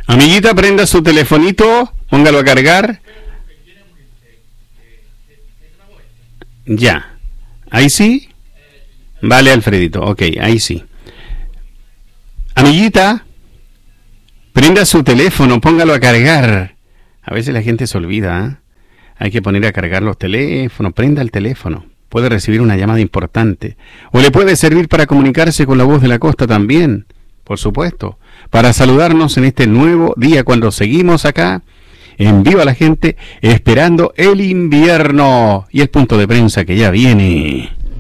Amiguita, prenda su telefonito, póngalo a cargar. Ya. ¿Ahí sí? Vale, Alfredito. Ok, ahí sí. Amiguita, prenda su teléfono, póngalo a cargar. A veces la gente se olvida, ¿eh? Hay que poner a cargar los teléfonos. Prenda el teléfono. Puede recibir una llamada importante. O le puede servir para comunicarse con la voz de la costa también. Por supuesto. Para saludarnos en este nuevo día cuando seguimos acá en Viva la Gente esperando el invierno y el punto de prensa que ya viene.